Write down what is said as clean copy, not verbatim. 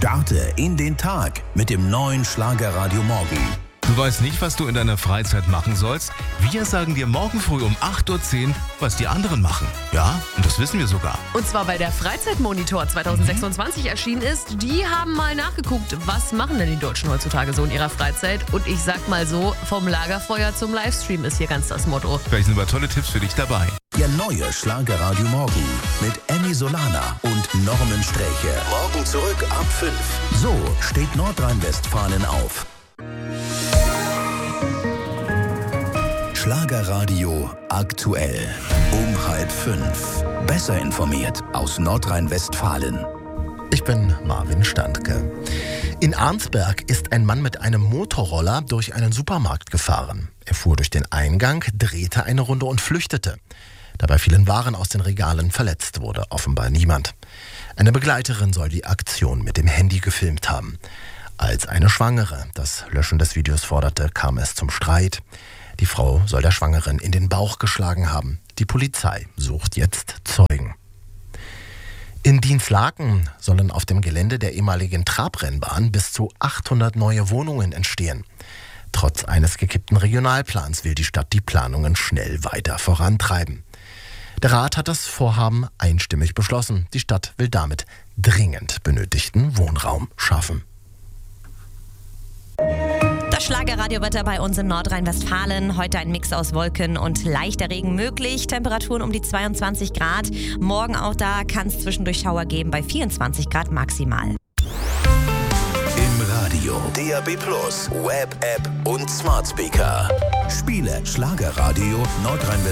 Starte in den Tag mit dem neuen Schlagerradio Morgen. Du weißt nicht, was du in deiner Freizeit machen sollst? Wir sagen dir morgen früh um 8.10 Uhr, was die anderen machen. Ja, und das wissen wir sogar. Und zwar weil der Freizeitmonitor 2026 erschienen ist. Die haben mal nachgeguckt, was machen denn die Deutschen heutzutage so in ihrer Freizeit. Und ich sag mal so, vom Lagerfeuer zum Livestream ist hier ganz das Motto. Vielleicht sind aber tolle Tipps für dich dabei. Der neue Schlagerradio Morgen mit Emmy Solana und Norman Sträche. Morgen zurück ab 5. So steht Nordrhein-Westfalen auf. Schlagerradio aktuell. Um 4:30. Besser informiert aus Nordrhein-Westfalen. Ich bin Marvin Standke. In Arnsberg ist ein Mann mit einem Motorroller durch einen Supermarkt gefahren. Er fuhr durch den Eingang, drehte eine Runde und flüchtete. Dabei fielen Waren aus den Regalen, verletzt wurde offenbar niemand. Eine Begleiterin soll die Aktion mit dem Handy gefilmt haben. Als eine Schwangere das Löschen des Videos forderte, kam es zum Streit. Die Frau soll der Schwangeren in den Bauch geschlagen haben. Die Polizei sucht jetzt Zeugen. In Dinslaken sollen auf dem Gelände der ehemaligen Trabrennbahn bis zu 800 neue Wohnungen entstehen. Trotz eines gekippten Regionalplans will die Stadt die Planungen schnell weiter vorantreiben. Der Rat hat das Vorhaben einstimmig beschlossen. Die Stadt will damit dringend benötigten Wohnraum schaffen. Das Schlagerradiowetter bei uns in Nordrhein-Westfalen. Heute ein Mix aus Wolken und leichter Regen möglich. Temperaturen um die 22 Grad. Morgen auch da kann es zwischendurch Schauer geben bei 24 Grad maximal. Im Radio, DAB+, Web-App und Smart Speaker. Spiele Schlagerradio Nordrhein-Westfalen.